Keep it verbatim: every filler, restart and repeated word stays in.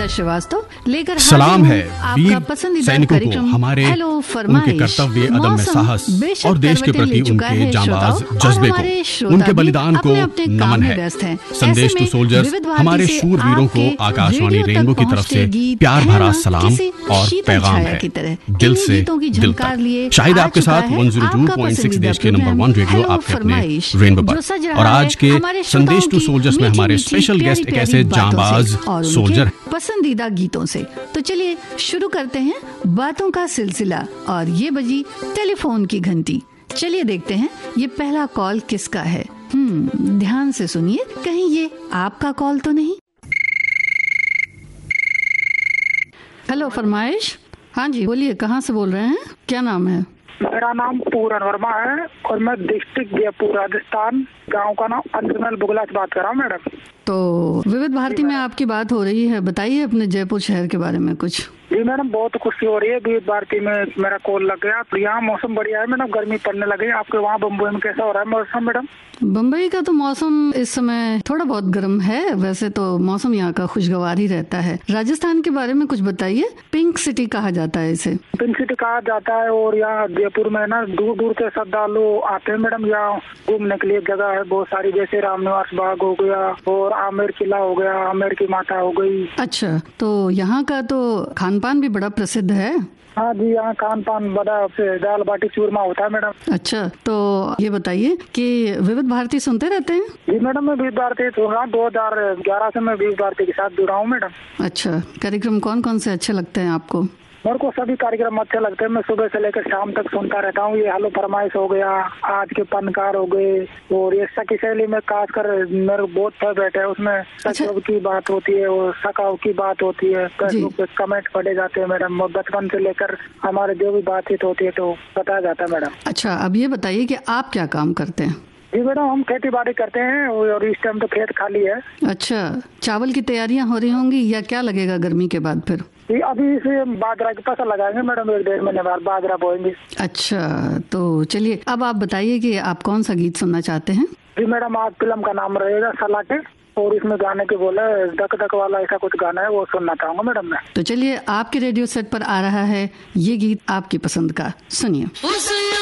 श्रीवास्तव लेकर सलाम है वीर पसंदीदा सैनिकों को, कार्यक्रम हमारे हेलो उनके कर्तव्य, अदम्य साहस और देश के प्रति उनके जांबाज जज्बे को, उनके बलिदान को नमन है। संदेश टू सोल्जर्स हमारे शूर वीरों को आकाशवाणी रेनबो की तरफ से प्यार भरा सलाम और पैगाम है, दिल से दिल तक। शाहिद आपके साथ एक सौ दो पॉइंट छह देश के नंबर वन रेडियो आपके अपने रेनबो पर। और आज के संदेश टू सोल्जर्स में हमारे स्पेशल गेस्ट एक ऐसे जांबाज सोल्जर पसंदीदा गीतों से। तो चलिए शुरू करते हैं बातों का सिलसिला। और ये बजी टेलीफोन की घंटी। चलिए देखते हैं ये पहला कॉल किसका है। हम्म ध्यान से सुनिए, कहीं ये आपका कॉल तो नहीं। हेलो फरमाइश। हाँ जी बोलिए, कहाँ से बोल रहे हैं, क्या नाम है? मेरा नाम पूरन वर्मा है और मैं डिस्ट्रिक्ट जयपुर राजस्थान, गांव का नाम अंजनल बुगला से बात कर रहा हूँ मैडम। तो विविध भारती में आपकी बात हो रही है, बताइए अपने जयपुर शहर के बारे में कुछ। जी मैडम बहुत खुशी हो रही है, विविध भारती में मेरा कॉल लग गया। तो यहाँ मौसम बढ़िया है मैडम, गर्मी पड़ने लगी। आपके वहाँ बम्बई में कैसा हो रहा है मौसम मैडम? बम्बई का तो मौसम इस समय थोड़ा बहुत गर्म है, वैसे तो मौसम यहाँ का खुशगवार ही रहता है। राजस्थान के बारे में कुछ बताइए। पिंक सिटी कहा जाता है इसे। पिंक सिटी कहा जाता है और यहाँ जयपुर में ना दूर दूर के श्रद्धालु आते हैं मैडम। यहाँ घूमने के लिए जगह है बहुत सारी, जैसे रामनिवास बाग हो गया और आमेर किला हो गया, आमेर की माता हो गई। अच्छा, तो यहाँ का तो खान पान भी बड़ा प्रसिद्ध है। हाँ जी, यहाँ खान पान बड़ा दाल बाटी चूरमा होता है मैडम। अच्छा, तो ये बताइए कि विविध भारती सुनते रहते हैं? जी मैडम मैं विविध भारती सुन रहा हूँ, दो हजार ग्यारह से मैं विविध भारती के साथ जुड़ा हूँ मैडम। अच्छा, कार्यक्रम कौन कौन से अच्छे लगते हैं आपको? मेरे को सभी कार्यक्रम अच्छे लगते हैं, मैं सुबह से लेकर शाम तक सुनता रहता हूँ। ये हेलो फरमाइश हो गया, आज के पनकार हो गए और ये सखी शैली में खासकर मेरे बहुत फेवरेट है। उसमें सखियों की बात होती है और सखाओं की बात होती है, फेसबुक पे कमेंट पढ़े जाते हैं मैडम। और बचपन से लेकर हमारे जो भी बातचीत होती है तो बताया जाता है मैडम। अच्छा, अब ये बताइए कि आप क्या काम करते हैं? जी मैडम हम खेती बाड़ी करते हैं और इस टाइम तो खेत खाली है। अच्छा, चावल की तैयारियां हो रही होंगी या क्या लगेगा गर्मी के बाद फिर? जी अभी इसे बाजरा की फसल लगाएंगे मैडम, एक डेढ़ महीने बाद बाजरा बोएंगे। अच्छा, तो चलिए अब आप बताइए कि आप कौन सा गीत सुनना चाहते हैं? जी मैडम आज फिल्म का नाम रहेगा सलाटे और इसमें गाने के बोले धक धक वाला ऐसा कुछ गाना है, वो सुनना चाहूंगा मैडम मैं। तो चलिए आपके रेडियो सेट पर आ रहा है ये गीत आपकी पसंद का, सुनिए।